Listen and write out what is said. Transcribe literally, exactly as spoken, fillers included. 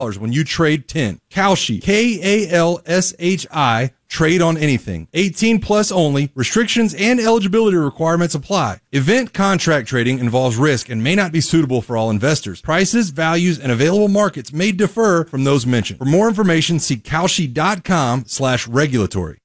when you trade ten. Kalshi, K A L S H I, trade on anything. eighteen plus only. Restrictions and eligibility requirements apply. Event contract trading involves risk and may not be suitable for all investors. Prices, values, and available markets may differ from those mentioned. For more information, see kalshi dot com slash regulatory.